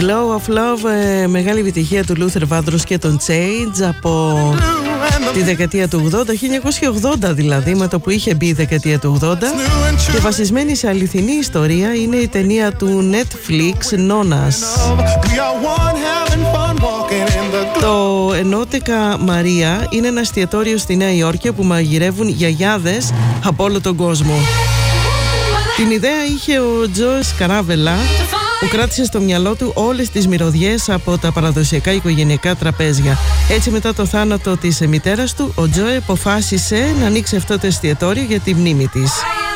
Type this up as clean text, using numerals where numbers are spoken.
Glow of Love, μεγάλη επιτυχία του Luther Vandross και των Change από τη δεκαετία του 80, 1980 δηλαδή, με το που είχε μπει η δεκαετία του 80, και βασισμένη σε αληθινή ιστορία είναι η ταινία του Netflix Νόνας. Το Ενώτικα Μαρία είναι ένα εστιατόριο στη Νέα Υόρκη που μαγειρεύουν γιαγιάδες από όλο τον κόσμο. Την ιδέα είχε ο Τζο Σκαράβελα, που κράτησε στο μυαλό του όλες τις μυρωδιές από τα παραδοσιακά οικογενειακά τραπέζια. Έτσι, μετά το θάνατο της μητέρας του, ο Τζο αποφάσισε να ανοίξει αυτό το εστιατόριο για τη μνήμη της.